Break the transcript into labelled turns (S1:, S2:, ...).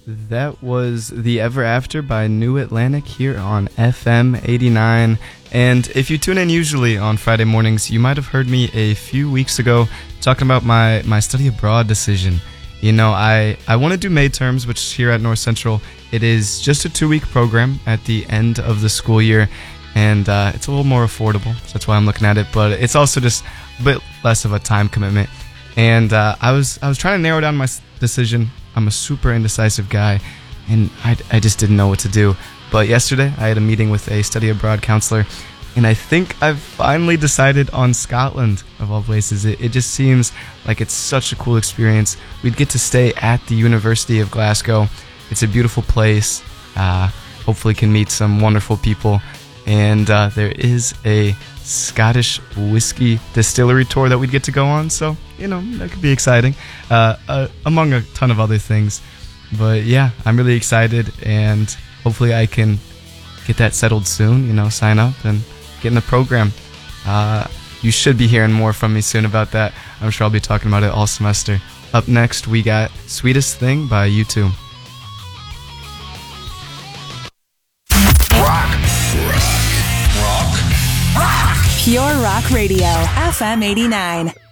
S1: That was The Ever After by New Atlantic here on FM 89. And if you tune in usually on Friday mornings, you might have heard me a few weeks ago talking about my study abroad decision. You know, I want to do May terms, which here at North Central, it is just a 2-week program at the end of the school year. And it's a little more affordable, so that's why I'm looking at it. But it's also just a bit less of a time commitment. And I was trying to narrow down my decision. I'm a super indecisive guy, and I just didn't know what to do. But yesterday, I had a meeting with a study abroad counselor, and I think I've finally decided on Scotland, of all places. It just seems like it's such a cool experience. We'd get to stay at the University of Glasgow. It's a beautiful place. Hopefully can meet some wonderful people. And there is a Scottish whiskey distillery tour that we'd get to go on, so you know that could be exciting, among a ton of other things. But yeah, I'm really excited, and hopefully I can get that settled soon. You know, sign up and get in the program. You should be hearing more from me soon about that. I'm sure I'll be talking about it all semester. Up next, we got "Sweetest Thing" by U2.
S2: Pure Rock Radio, FM 89.